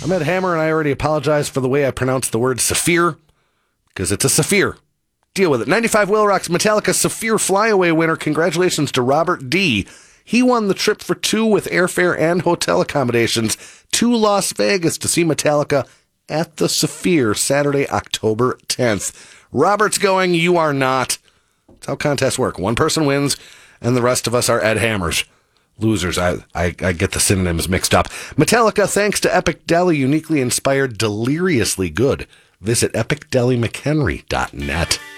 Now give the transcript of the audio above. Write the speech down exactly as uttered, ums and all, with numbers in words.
I'm Ed Hammer, and I already apologize for the way I pronounced the word Saphir, because it's a Saphir. Deal with it. ninety-five Wheel Rock's Metallica Saphir Flyaway winner. Congratulations to Robert D. He won the trip for two with airfare and hotel accommodations to Las Vegas to see Metallica at the Saphir Saturday, October tenth. Robert's going, you are not. That's how contests work. One person wins, and the rest of us are Ed Hammers. Losers. I, I, I get the synonyms mixed up. Metallica, thanks to Epic Deli, uniquely inspired, deliriously good. Visit epic deli mchenry dot net.